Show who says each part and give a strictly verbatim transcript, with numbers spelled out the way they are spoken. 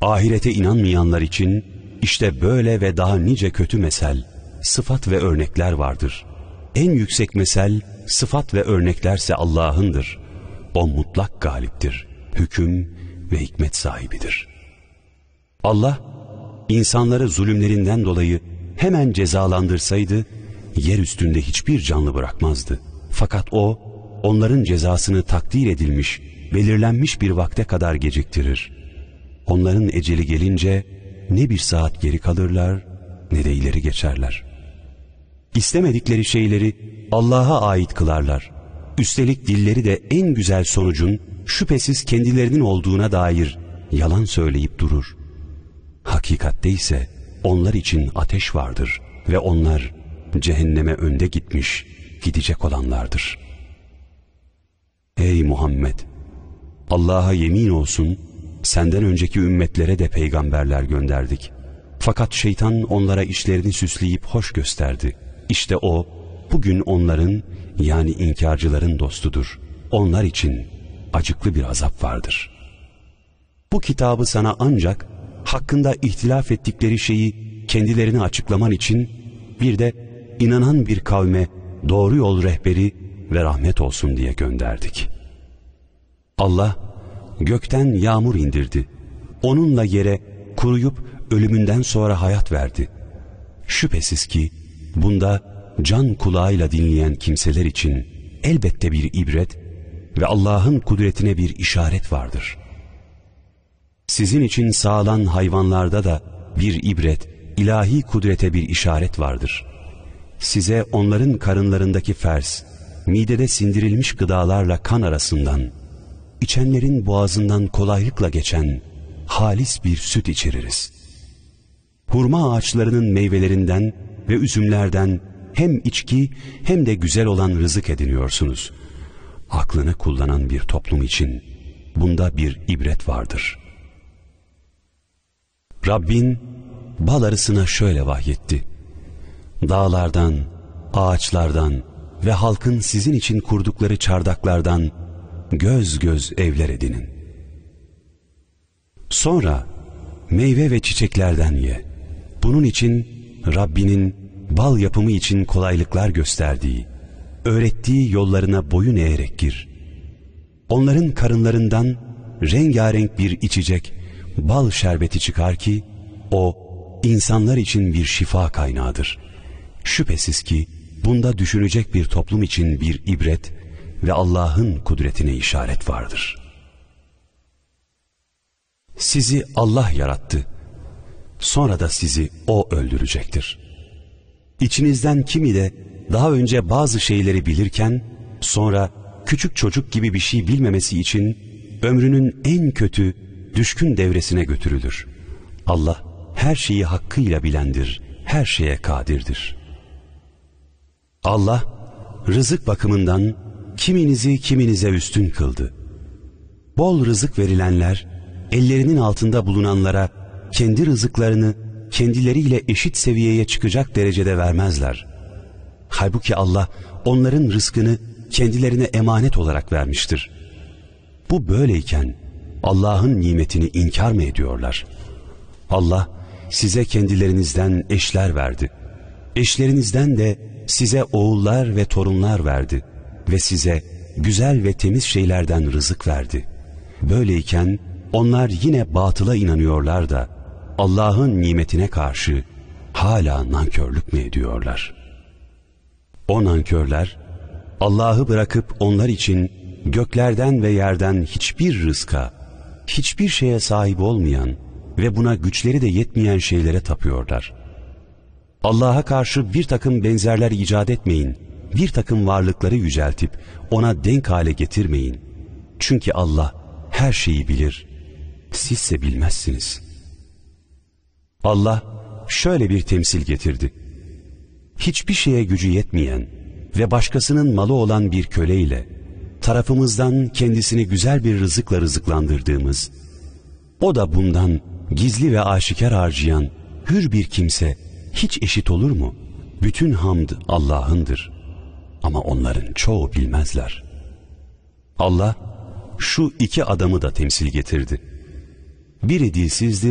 Speaker 1: Ahirete inanmayanlar için işte böyle ve daha nice kötü mesel, sıfat ve örnekler vardır. En yüksek mesel, sıfat ve örneklerse Allah'ındır. O mutlak galiptir, hüküm ve hikmet sahibidir. Allah, insanları zulümlerinden dolayı hemen cezalandırsaydı, yer üstünde hiçbir canlı bırakmazdı. Fakat O, onların cezasını takdir edilmiş, belirlenmiş bir vakte kadar geciktirir. Onların eceli gelince ne bir saat geri kalırlar ne de ileri geçerler. İstemedikleri şeyleri Allah'a ait kılarlar. Üstelik dilleri de en güzel sonucun şüphesiz kendilerinin olduğuna dair yalan söyleyip durur. Hakikatte ise onlar için ateş vardır ve onlar cehenneme önde gitmiş, gidecek olanlardır. Ey Muhammed! Allah'a yemin olsun, senden önceki ümmetlere de peygamberler gönderdik. Fakat şeytan onlara işlerini süsleyip hoş gösterdi. İşte o, bugün onların, yani inkarcıların dostudur. Onlar için acıklı bir azap vardır. Bu kitabı sana ancak hakkında ihtilaf ettikleri şeyi kendilerine açıklaman için, bir de inanan bir kavme doğru yol rehberi ve rahmet olsun diye gönderdik. Allah gökten yağmur indirdi. Onunla yere kuruyup ölümünden sonra hayat verdi. Şüphesiz ki bunda can kulağıyla dinleyen kimseler için elbette bir ibret ve Allah'ın kudretine bir işaret vardır. Sizin için sağılan hayvanlarda da bir ibret, ilahi kudrete bir işaret vardır. Size onların karınlarındaki fers, midede sindirilmiş gıdalarla kan arasından, içenlerin boğazından kolaylıkla geçen halis bir süt içiririz. Hurma ağaçlarının meyvelerinden ve üzümlerden hem içki hem de güzel olan rızık ediniyorsunuz. Aklını kullanan bir toplum için bunda bir ibret vardır. Rabbin bal arısına şöyle vahyetti: dağlardan, ağaçlardan ve halkın sizin için kurdukları çardaklardan göz göz evler edinin. Sonra meyve ve çiçeklerden ye. Bunun için Rabbinin bal yapımı için kolaylıklar gösterdiği, öğrettiği yollarına boyun eğerek gir. Onların karınlarından rengarenk bir içecek, bal şerbeti çıkar ki, o insanlar için bir şifa kaynağıdır. Şüphesiz ki bunda düşünecek bir toplum için bir ibret ve Allah'ın kudretine işaret vardır. Sizi Allah yarattı. Sonra da sizi O öldürecektir. İçinizden kimi de daha önce bazı şeyleri bilirken sonra küçük çocuk gibi bir şey bilmemesi için ömrünün en kötü, düşkün devresine götürülür. Allah her şeyi hakkıyla bilendir, her şeye kadirdir. Allah rızık bakımından kiminizi kiminize üstün kıldı. Bol rızık verilenler, ellerinin altında bulunanlara kendi rızıklarını kendileriyle eşit seviyeye çıkacak derecede vermezler. Halbuki Allah onların rızkını kendilerine emanet olarak vermiştir. Bu böyleyken Allah'ın nimetini inkar mı ediyorlar? Allah size kendilerinizden eşler verdi. Eşlerinizden de size oğullar ve torunlar verdi ve size güzel ve temiz şeylerden rızık verdi. Böyleyken onlar yine batıla inanıyorlar da Allah'ın nimetine karşı hala nankörlük mü ediyorlar? O nankörler Allah'ı bırakıp onlar için göklerden ve yerden hiçbir rızka, hiçbir şeye sahip olmayan ve buna güçleri de yetmeyen şeylere tapıyorlar. Allah'a karşı bir takım benzerler icat etmeyin, bir takım varlıkları yüceltip ona denk hale getirmeyin. Çünkü Allah her şeyi bilir, sizse bilmezsiniz. Allah şöyle bir temsil getirdi: hiçbir şeye gücü yetmeyen ve başkasının malı olan bir köleyle tarafımızdan kendisini güzel bir rızıkla rızıklandırdığımız, o da bundan gizli ve aşikar harcayan hür bir kimse hiç eşit olur mu? Bütün hamd Allah'ındır. Ama onların çoğu bilmezler. Allah şu iki adamı da temsil getirdi. Biri dilsizdi,